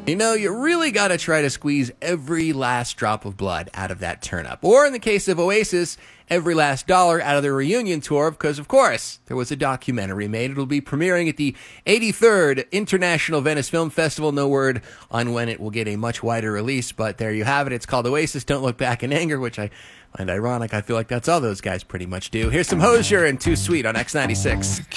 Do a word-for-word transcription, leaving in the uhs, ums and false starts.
You know, you really got to try to squeeze every last drop of blood out of that turnip. Or in the case of Oasis, every last dollar out of their reunion tour, because, of course, there was a documentary made. It'll be premiering at the eighty-third International Venice Film Festival. No word on when it will get a much wider release, but there you have it. It's called Oasis, Don't Look Back in Anger, which I find ironic. I feel like that's all those guys pretty much do. Here's some Hozier and Too Sweet on X ninety-six.